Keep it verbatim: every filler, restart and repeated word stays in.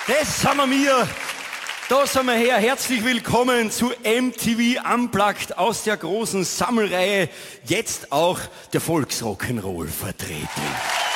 Das sind wir mir. Da sind wir her. Herzlich willkommen zu M T V Unplugged aus der großen Sammelreihe. Jetzt auch der Volksrock'n'Roll vertreten.